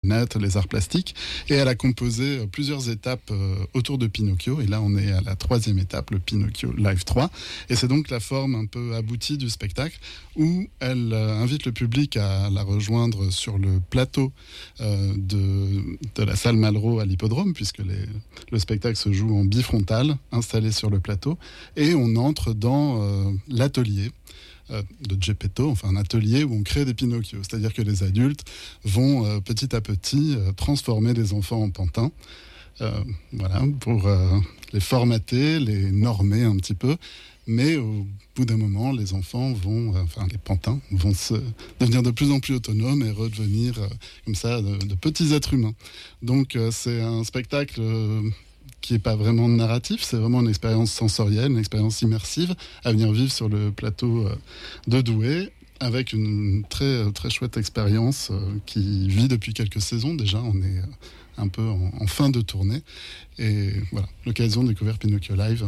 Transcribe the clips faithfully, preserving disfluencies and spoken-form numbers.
marionnettes, les arts plastiques. Et elle a composé plusieurs étapes euh, autour de Pinocchio. Et là, on est à la troisième étape, le Pinocchio Live trois. Et c'est donc la forme un peu aboutie du spectacle où elle euh, invite le public à la rejoindre sur le plateau euh, de, de la salle Malraux à l'hippodrome, puisque les, le spectacle se joue en bifrontal, installé sur le plateau. Et on entre dans euh, l'atelier de Geppetto, enfin un atelier où on crée des Pinocchio. C'est-à-dire que les adultes vont euh, petit à petit euh, transformer les enfants en pantins, euh, voilà, pour euh, les formater, les normer un petit peu. Mais au bout d'un moment, les enfants vont, euh, enfin les pantins, vont se devenir de plus en plus autonomes et redevenir euh, comme ça de, de petits êtres humains. Donc euh, c'est un spectacle euh, qui n'est pas vraiment narratif, c'est vraiment une expérience sensorielle, une expérience immersive à venir vivre sur le plateau de Douai, avec une très, très chouette expérience qui vit depuis quelques saisons déjà. On est un peu en, en fin de tournée. Et voilà, l'occasion de découvrir Pinocchio Live.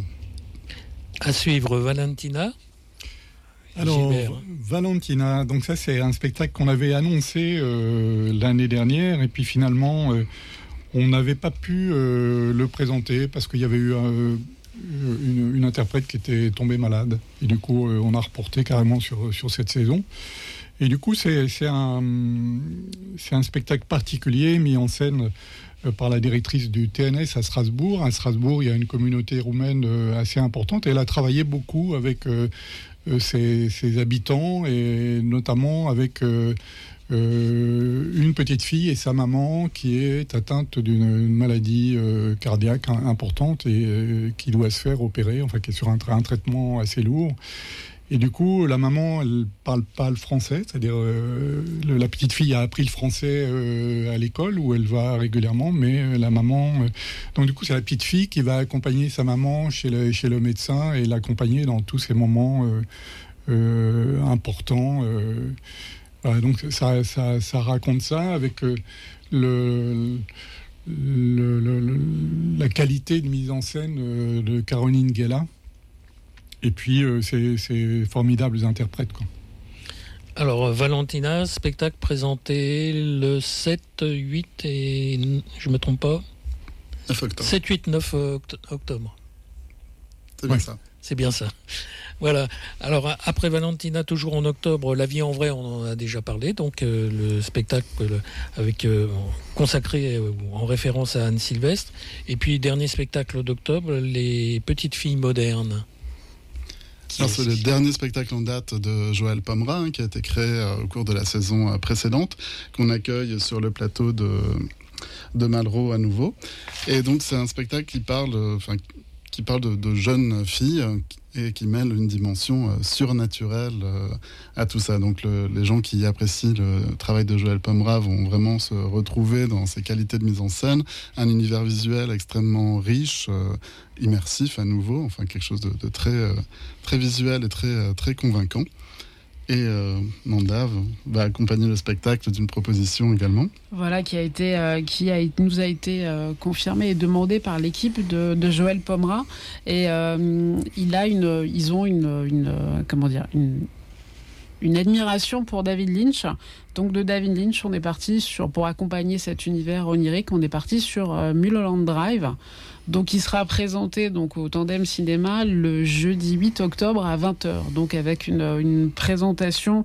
À suivre, Valentina. Alors, Gilbert. Valentina, donc ça c'est un spectacle qu'on avait annoncé euh, l'année dernière, et puis finalement... Euh, on n'avait pas pu euh, le présenter parce qu'il y avait eu euh, une, une interprète qui était tombée malade. Et du coup, euh, on a reporté carrément sur, sur cette saison. Et du coup, c'est, c'est, un, c'est un spectacle particulier mis en scène euh, par la directrice du T N S à Strasbourg. À Strasbourg, il y a une communauté roumaine euh, assez importante. Et elle a travaillé beaucoup avec euh, euh, ses, ses habitants et notamment avec... Euh, Euh, une petite fille et sa maman qui est atteinte d'une maladie euh, cardiaque importante et euh, qui doit se faire opérer, enfin qui est sur un, tra- un traitement assez lourd. Et du coup, la maman, elle parle pas le français, c'est-à-dire euh, le, la petite fille a appris le français euh, à l'école où elle va régulièrement, mais la maman... Euh, donc du coup, c'est la petite fille qui va accompagner sa maman chez le, chez le médecin et l'accompagner dans tous ces moments euh, euh, importants. Euh, Voilà, donc ça, ça, ça raconte ça avec euh, le, le, le, le, la qualité de mise en scène euh, de Caroline Guella. Et puis, euh, c'est, c'est formidables interprètes, quoi. Alors, Valentina, spectacle présenté le sept, huit et... Je ne me trompe pas neuf octobre. sept, huit, neuf octobre. C'est bien ouais. ça. C'est bien ça. Voilà. Alors, après Valentina, toujours en octobre, La vie en vrai, on en a déjà parlé. Donc, euh, le spectacle euh, avec, euh, consacré euh, en référence à Anne Sylvestre. Et puis, dernier spectacle d'octobre, Les petites filles modernes. Alors, c'est le dernier spectacle en date de Joël Pomera, hein, qui a été créé euh, au cours de la saison euh, précédente, qu'on accueille sur le plateau de, de Malraux à nouveau. Et donc, c'est un spectacle qui parle... Enfin, euh, qui parle de, de jeunes filles euh, et qui mêle une dimension euh, surnaturelle euh, à tout ça. Donc le, les gens qui apprécient le travail de Joël Pomera vont vraiment se retrouver dans ses qualités de mise en scène, un univers visuel extrêmement riche, euh, immersif à nouveau, enfin quelque chose de, de très, euh, très visuel et très, euh, très convaincant. Et euh, Nanda va accompagner le spectacle d'une proposition également. Voilà, qui a été, euh, qui a, nous a été euh, confirmée et demandée par l'équipe de, de Joël Pomera. Et euh, il a une, ils ont une, une comment dire, une, une admiration pour David Lynch. Donc de David Lynch, on est parti sur, pour accompagner cet univers onirique, on est parti sur euh, Mulholland Drive. Donc il sera présenté donc au Tandem Cinéma le jeudi huit octobre à vingt heures. Donc avec une, une présentation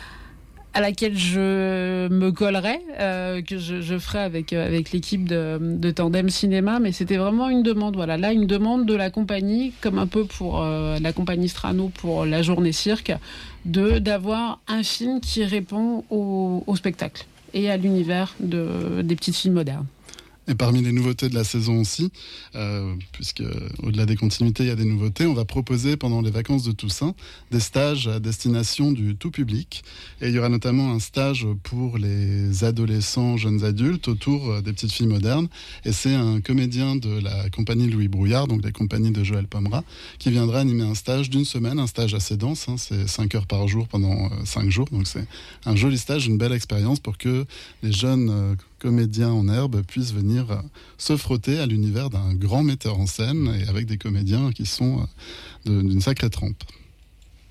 à laquelle je me collerai, euh, que je, je ferai avec, avec l'équipe de, de Tandem Cinéma. Mais c'était vraiment une demande. Voilà, là, une demande de la compagnie, comme un peu pour euh, la compagnie Strano pour la journée cirque, de, d'avoir un film qui répond au, au spectacle et à l'univers de, des petites filles modernes. Et parmi les nouveautés de la saison aussi, euh, puisque au-delà des continuités, il y a des nouveautés, on va proposer pendant les vacances de Toussaint des stages à destination du tout public. Et il y aura notamment un stage pour les adolescents, jeunes adultes autour des petites filles modernes. Et c'est un comédien de la compagnie Louis Brouillard, donc la compagnie de Joël Pomera, qui viendra animer un stage d'une semaine, un stage assez dense, hein, c'est cinq heures par jour pendant euh, cinq jours. Donc c'est un joli stage, une belle expérience pour que les jeunes euh, comédiens en herbe puissent venir euh, se frotter à l'univers d'un grand metteur en scène et avec des comédiens qui sont euh, de, d'une sacrée trempe.